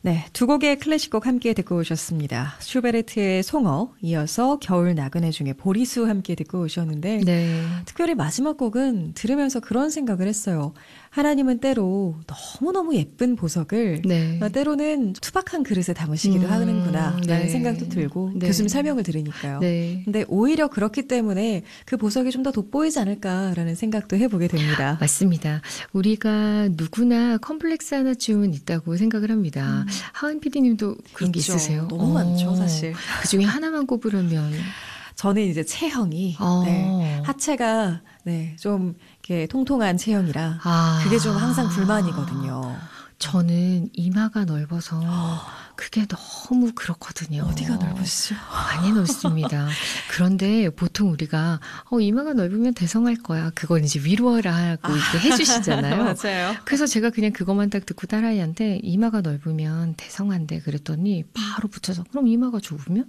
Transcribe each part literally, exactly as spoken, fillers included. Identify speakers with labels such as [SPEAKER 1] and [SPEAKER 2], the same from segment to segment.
[SPEAKER 1] 네, 두 곡의 클래식곡 함께 듣고 오셨습니다. 슈베르트의 송어, 이어서 겨울 나그네 중에 보리수 함께 듣고 오셨는데
[SPEAKER 2] 네.
[SPEAKER 1] 특별히 마지막 곡은 들으면서 그런 생각을 했어요. 하나님은 때로 너무너무 예쁜 보석을
[SPEAKER 2] 네.
[SPEAKER 1] 때로는 투박한 그릇에 담으시기도
[SPEAKER 2] 음,
[SPEAKER 1] 하는구나 라는
[SPEAKER 2] 네.
[SPEAKER 1] 생각도 들고
[SPEAKER 2] 네.
[SPEAKER 1] 교수님 설명을 들으니까요.
[SPEAKER 2] 네.
[SPEAKER 1] 근데 오히려 그렇기 때문에 그 보석이 좀 더 돋보이지 않을까라는 생각도 해보게 됩니다.
[SPEAKER 2] 맞습니다. 우리가 누구나 컴플렉스 하나쯤은 있다고 생각을 합니다. 음. 하은 피디님도 그런 게
[SPEAKER 1] 있죠.
[SPEAKER 2] 있으세요?
[SPEAKER 1] 너무 어, 많죠, 사실.
[SPEAKER 2] 그중에 하나만 꼽으려면
[SPEAKER 1] 저는 이제 체형이
[SPEAKER 2] 어.
[SPEAKER 1] 네, 하체가 네, 좀 이렇게 통통한 체형이라
[SPEAKER 2] 아.
[SPEAKER 1] 그게 좀 항상 불만이거든요.
[SPEAKER 2] 저는 이마가 넓어서 그게 너무 그렇거든요.
[SPEAKER 1] 어디가 넓으시죠?
[SPEAKER 2] 많이 넓습니다. 그런데 보통 우리가 어, 이마가 넓으면 대성할 거야. 그걸 이제 위로하라고 아. 이렇게 해주시잖아요.
[SPEAKER 1] 맞아요.
[SPEAKER 2] 그래서 제가 그냥 그것만 딱 듣고 딸아이한테 이마가 넓으면 대성한대 그랬더니 바로 붙여서 그럼 이마가 좁으면?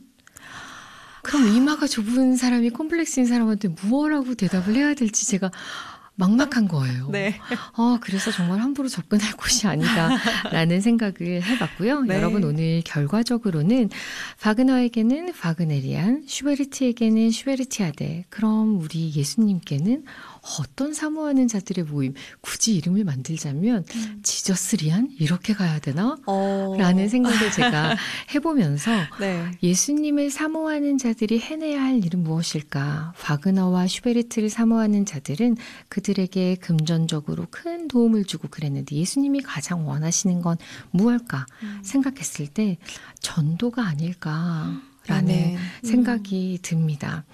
[SPEAKER 2] 그럼 이마가 좁은 사람이 콤플렉스인 사람한테 무엇라고 대답을 해야 될지 제가 막막한 거예요.
[SPEAKER 1] 네.
[SPEAKER 2] 어, 그래서 정말 함부로 접근할 곳이 아니다라는 생각을 해봤고요. 네. 여러분 오늘 결과적으로는 바그너에게는 바그네리안, 슈베르트에게는 슈베르티아데, 그럼 우리 예수님께는 어떤 사모하는 자들의 모임, 굳이 이름을 만들자면 음. 지저스리안? 이렇게 가야 되나? 어. 라는 생각을 제가 해보면서 네. 예수님을 사모하는 자들이 해내야 할 일은 무엇일까? 바그너와 슈베르트를 사모하는 자들은 그들에게 금전적으로 큰 도움을 주고 그랬는데 예수님이 가장 원하시는 건 무엇일까? 음. 생각했을 때 전도가 아닐까라는 네. 생각이 음. 듭니다.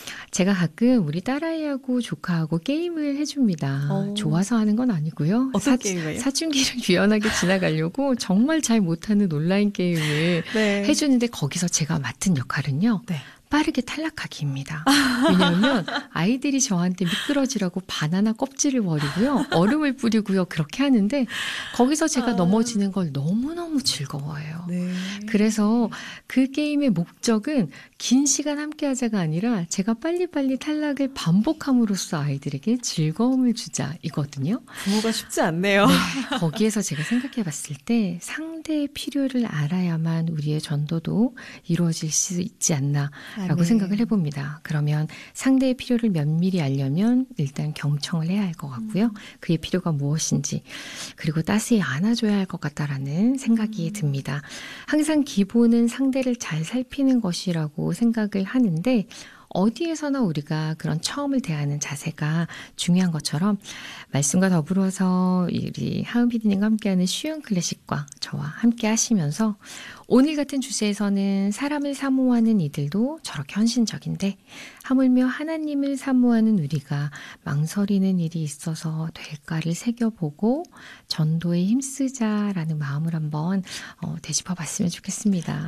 [SPEAKER 2] 제가 가끔 우리 딸아이하고 조카하고 게임을 해줍니다. 오. 좋아서 하는 건 아니고요.
[SPEAKER 1] 어떤 사, 게임이에요?
[SPEAKER 2] 사춘기를 유연하게 지나가려고 정말 잘 못하는 온라인 게임을 네. 해주는데 거기서 제가 맡은 역할은요. 네. 빠르게 탈락하기입니다. 왜냐하면 아이들이 저한테 미끄러지라고 바나나 껍질을 버리고요. 얼음을 뿌리고요. 그렇게 하는데 거기서 제가 아. 넘어지는 걸 너무너무 즐거워해요. 네. 그래서 그 게임의 목적은 긴 시간 함께 하자가 아니라 제가 빨리빨리 탈락을 반복함으로써 아이들에게 즐거움을 주자 이거든요.
[SPEAKER 1] 부모가 쉽지 않네요.
[SPEAKER 2] 네. 거기에서 제가 생각해 봤을 때 상대의 필요를 알아야만 우리의 전도도 이루어질 수 있지 않나 라고 네. 생각을 해봅니다. 그러면 상대의 필요를 면밀히 알려면 일단 경청을 해야 할 것 같고요. 음. 그의 필요가 무엇인지 그리고 따스히 안아줘야 할 것 같다라는 생각이 음. 듭니다. 항상 기본은 상대를 잘 살피는 것이라고 생각을 하는데 어디에서나 우리가 그런 처음을 대하는 자세가 중요한 것처럼 말씀과 더불어서 우리 하은 피디님과 함께하는 쉬운 클래식과 저와 함께 하시면서 오늘 같은 주제에서는 사람을 사모하는 이들도 저렇게 헌신적인데 하물며 하나님을 사모하는 우리가 망설이는 일이 있어서 될까를 새겨보고 전도에 힘쓰자라는 마음을 한번 어, 되짚어봤으면 좋겠습니다.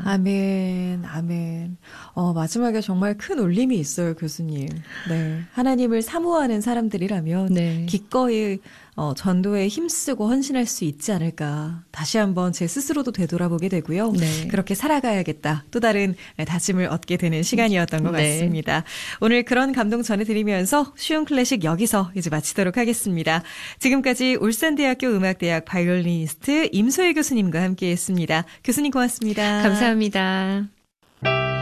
[SPEAKER 1] 아멘, 아멘. 어, 마지막에 정말 큰 울림이 있어요, 교수님. 네, 하나님을 사모하는 사람들이라면 네. 기꺼이 어, 전도에 힘쓰고 헌신할 수 있지 않을까. 다시 한번 제 스스로도 되돌아보게 되고요. 네. 그렇게 살아가야겠다. 또 다른 다짐을 얻게 되는 시간이었던 것 네. 같습니다. 오늘 그런 감동 전해드리면서 쉬운 클래식 여기서 이제 마치도록 하겠습니다. 지금까지 울산대학교 음악대학 바이올리니스트 임소희 교수님과 함께했습니다. 교수님 고맙습니다.
[SPEAKER 2] 감사합니다.